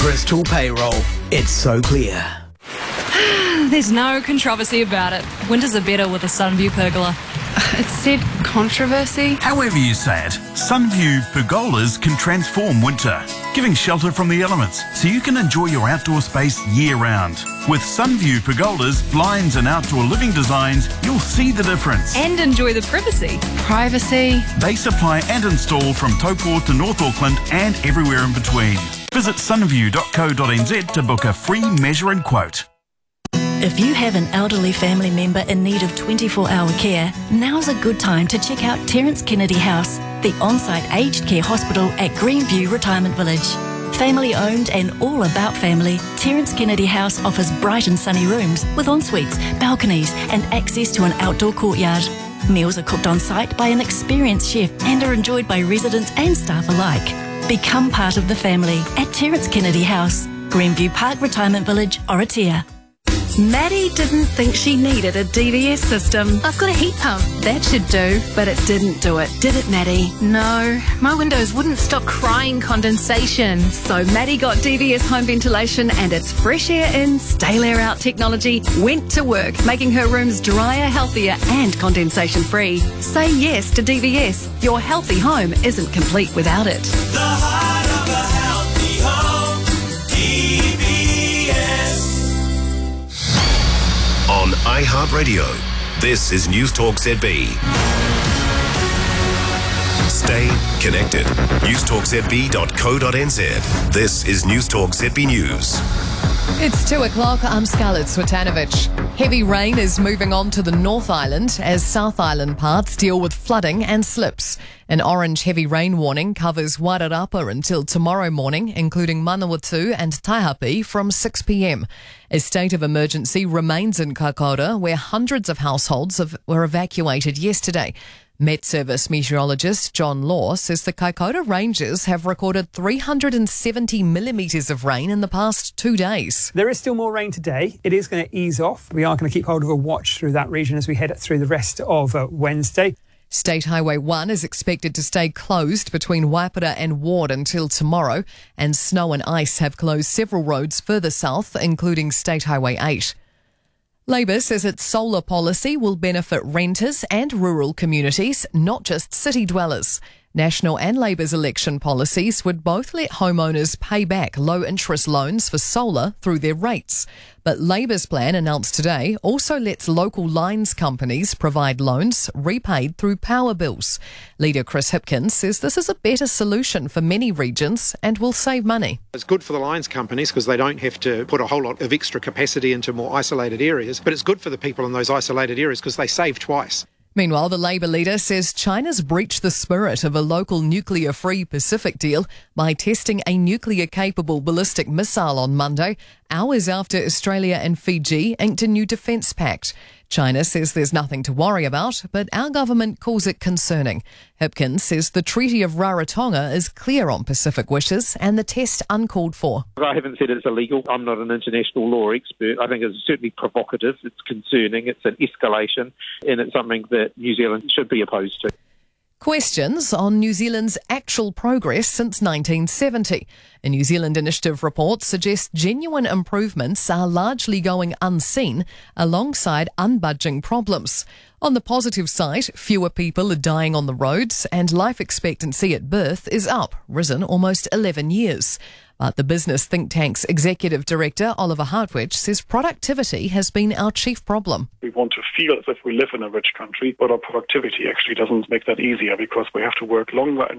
Crystal Payroll. It's so clear. There's no controversy about it. Winters are better with a Sunview pergola. It said controversy. However you say it, Sunview pergolas can transform winter, giving shelter from the elements so you can enjoy your outdoor space year-round. With Sunview pergolas, blinds and outdoor living designs, you'll see the difference. And enjoy the privacy. Privacy. They supply and install from Taupo to North Auckland and everywhere in between. Visit sunview.co.nz to book a free measure and quote. If you have an elderly family member in need of 24-hour care, now's a good time to check out Terence Kennedy House, the on-site aged care hospital at Greenview Retirement Village. Family owned and all about family, Terence Kennedy House offers bright and sunny rooms with en-suites, balconies and access to an outdoor courtyard. Meals are cooked on site by an experienced chef and are enjoyed by residents and staff alike. Become part of the family at Terence Kennedy House, Greenview Park Retirement Village, Oratia. Maddie didn't think she needed a DVS system. I've got a heat pump. That should do, but it didn't do it, did it, Maddie? No, my windows wouldn't stop crying condensation. So Maddie got DVS home ventilation and its fresh air in, stale air out technology went to work, making her rooms drier, healthier and condensation free. Say yes to DVS. Your healthy home isn't complete without it. The heart of a healthy home, DVS. On iHeartRadio, this is News Talk ZB. Stay connected. newstalkzb.co.nz. This is News Talk ZB News. It's 2 o'clock. I'm Scarlett Swetanovich. Heavy rain is moving on to the North Island as South Island parts deal with flooding and slips. An orange heavy rain warning covers Wairarapa until tomorrow morning, including Manawatu and Taihape from 6 p.m. A state of emergency remains in Kaikoura, where hundreds of households were evacuated yesterday. Met Service meteorologist John Law says the Kaikoura Ranges have recorded 370 millimetres of rain in the past 2 days. There is still more rain today. It is going to ease off. We are going to keep hold of a watch through that region as we head through the rest of Wednesday. State Highway 1 is expected to stay closed between Waipara and Ward until tomorrow, and snow and ice have closed several roads further south, including State Highway 8. Labor says its solar policy will benefit renters and rural communities, not just city dwellers. National and Labor's election policies would both let homeowners pay back low-interest loans for solar through their rates. But Labor's plan, announced today, also lets local lines companies provide loans repaid through power bills. Leader Chris Hipkins says this is a better solution for many regions and will save money. It's good for the lines companies because they don't have to put a whole lot of extra capacity into more isolated areas, but it's good for the people in those isolated areas because they save twice. Meanwhile, the Labour leader says China's breached the spirit of a local nuclear-free Pacific deal by testing a nuclear-capable ballistic missile on Monday, hours after Australia and Fiji inked a new defence pact. China says there's nothing to worry about, but our government calls it concerning. Hipkins says the Treaty of Rarotonga is clear on Pacific wishes and the test uncalled for. I haven't said it's illegal. I'm not an international law expert. I think it's certainly provocative. It's concerning. It's an escalation, and it's something that New Zealand should be opposed to. Questions on New Zealand's actual progress since 1970. A New Zealand Initiative report suggests genuine improvements are largely going unseen alongside unbudging problems. On the positive side, fewer people are dying on the roads and life expectancy at birth is up, risen almost 11 years. But the business think tank's executive director, Oliver Hartwich, says productivity has been our chief problem. We want to feel as if we live in a rich country, but our productivity actually doesn't make that easier because we have to work longer and